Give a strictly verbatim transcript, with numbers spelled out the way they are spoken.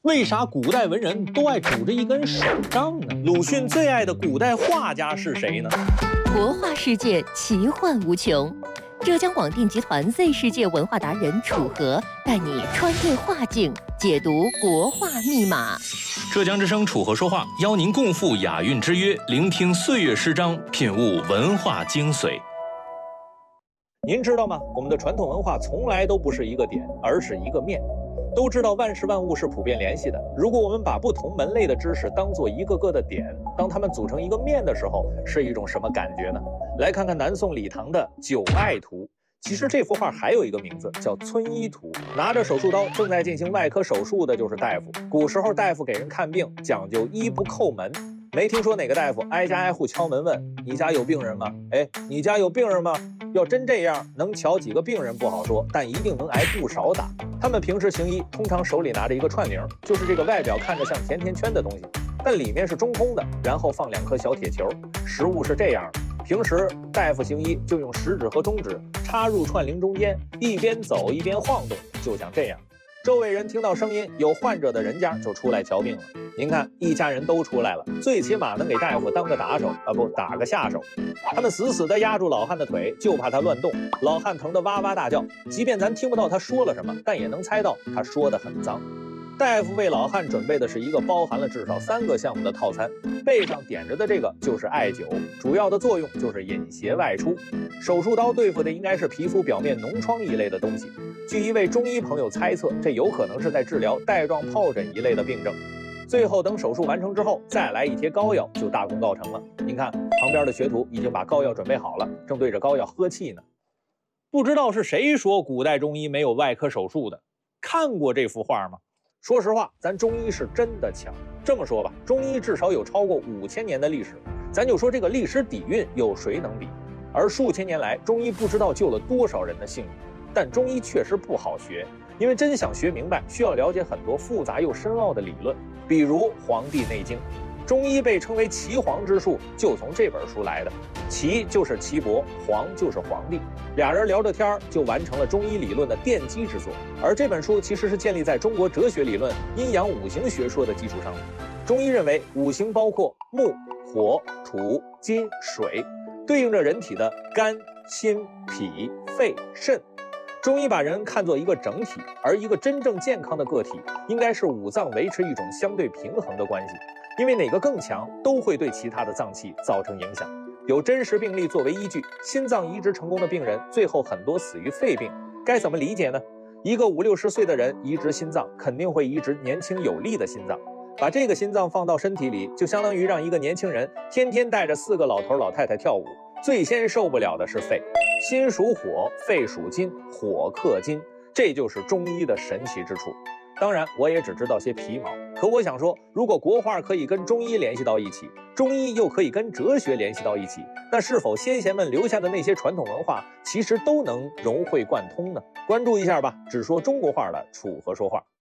为啥古代文人都爱拄着一根手杖呢？鲁迅最爱的古代画家是谁呢？ 国画世界奇幻无穷，浙江广电集团 Z 世界文化达人楚河带你穿越画境，解读国画密码。 浙江之声楚河说话，邀您共赴雅韵之约，聆听岁月诗章，品悟文化精髓。 您知道吗？我们的传统文化从来都不是一个点，而是一个面。都知道万事万物是普遍联系的，如果我们把不同门类的知识当做一个个的点，当它们组成一个面的时候，是一种什么感觉呢？来看看南宋李唐的《九爱图》。其实这幅画还有一个名字叫《村医图》，拿着手术刀正在进行外科手术的就是大夫。古时候大夫给人看病讲究医不叩门，没听说哪个大夫挨家挨户敲门问你家有病人吗？哎，你家有病人吗？要真这样，能瞧几个病人不好说，但一定能挨不少打。他们平时行医，通常手里拿着一个串铃，就是这个外表看着像甜甜圈的东西，但里面是中空的，然后放两颗小铁球。实物是这样的，平时大夫行医就用食指和中指插入串铃中间，一边走一边晃动，就像这样。周围人听到声音，有患者的人家就出来瞧病了。您看，一家人都出来了，最起码能给大夫当个打手啊，不打个下手。他们死死地压住老汉的腿，就怕他乱动。老汉疼得哇哇大叫，即便咱听不到他说了什么，但也能猜到他说得很脏。大夫为老汉准备的是一个包含了至少三个项目的套餐，背上点着的这个就是艾灸，主要的作用就是引邪外出。手术刀对付的应该是皮肤表面脓疮一类的东西。据一位中医朋友猜测，这有可能是在治疗带状疱疹一类的病症。最后等手术完成之后，再来一贴膏药，就大功告成了。您看，旁边的学徒已经把膏药准备好了，正对着膏药喝气呢。不知道是谁说古代中医没有外科手术的？看过这幅画吗？说实话，咱中医是真的强。这么说吧，中医至少有超过五千年的历史，咱就说这个历史底蕴，有谁能比？而数千年来，中医不知道救了多少人的性命。但中医确实不好学，因为真想学明白，需要了解很多复杂又深奥的理论，比如《黄帝内经》。中医被称为岐黄之术，就从这本书来的。岐就是岐伯，黄就是黄帝，俩人聊着天就完成了中医理论的奠基之作。而这本书其实是建立在中国哲学理论阴阳五行学说的基础上的。中医认为五行包括木、火、土、金、水，对应着人体的肝、心、脾、肺、肾。中医把人看作一个整体，而一个真正健康的个体应该是五脏维持一种相对平衡的关系，因为哪个更强都会对其他的脏器造成影响。有真实病例作为依据，心脏移植成功的病人最后很多死于肺病，该怎么理解呢？一个五六十岁的人移植心脏，肯定会移植年轻有力的心脏，把这个心脏放到身体里，就相当于让一个年轻人天天带着四个老头老太太跳舞。最先受不了的是肺，心属火，肺属金，火克金，这就是中医的神奇之处。当然，我也只知道些皮毛，可我想说，如果国画可以跟中医联系到一起，中医又可以跟哲学联系到一起，那是否先贤们留下的那些传统文化，其实都能融会贯通呢？关注一下吧，只说中国画的楚河说话。